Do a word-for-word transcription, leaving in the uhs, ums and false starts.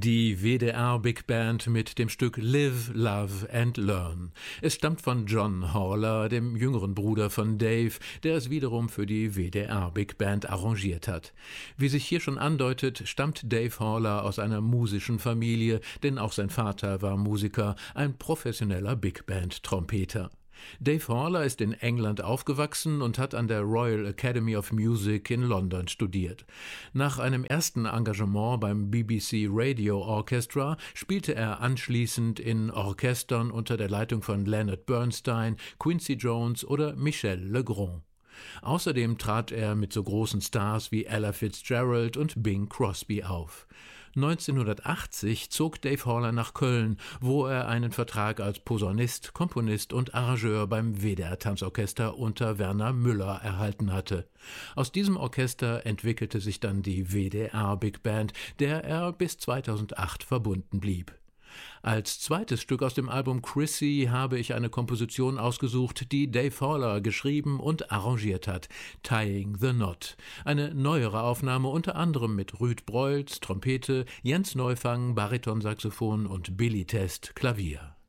Die W D R Big Band mit dem Stück Live, Love and Learn. Es stammt von John Horler, dem jüngeren Bruder von Dave, der es wiederum für die W D R Big Band arrangiert hat. Wie sich hier schon andeutet, stammt Dave Horler aus einer musischen Familie, denn auch sein Vater war Musiker, ein professioneller Big Band Trompeter. Dave Horler ist in England aufgewachsen und hat an der Royal Academy of Music in London studiert. Nach einem ersten Engagement beim B B C Radio Orchestra spielte er anschließend in Orchestern unter der Leitung von Leonard Bernstein, Quincy Jones oder Michel Legrand. Außerdem trat er mit so großen Stars wie Ella Fitzgerald und Bing Crosby auf. neunzehnhundertachtzig zog Dave Horler nach Köln, wo er einen Vertrag als Posaunist, Komponist und Arrangeur beim W D R-Tanzorchester unter Werner Müller erhalten hatte. Aus diesem Orchester entwickelte sich dann die W D R Big Band, der er bis zweitausendacht verbunden blieb. Als zweites Stück aus dem Album Chrissy habe ich eine Komposition ausgesucht, die Dave Horler geschrieben und arrangiert hat, Tying the Knot. Eine neuere Aufnahme unter anderem mit Ruud Broils, Trompete, Jens Neufang, Baritonsaxophon und Billy Test, Klavier.